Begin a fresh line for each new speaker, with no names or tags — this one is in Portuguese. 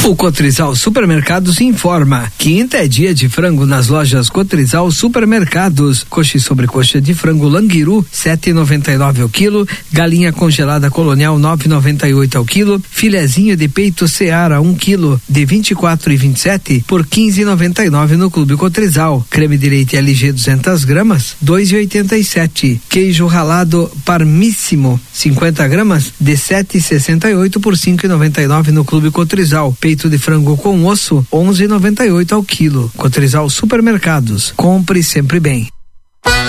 O Cotrizal Supermercados informa: quinta é dia de frango nas lojas Cotrizal Supermercados. Coxa e sobrecoxa de frango Languiru, 7,99 ao quilo. Galinha congelada Colonial, 9,98 ao quilo. Filezinho de peito Seara, 1 quilo, de 24,27 por 15,99 no Clube Cotrizal. Creme de leite LG 200 gramas, 2,87. Queijo ralado Parmíssimo, 50 gramas, de 7,68 por 5,99 no Clube Cotrizal. Peito de frango com osso, 11,98 ao quilo. Cotrizal Supermercados. Compre sempre bem.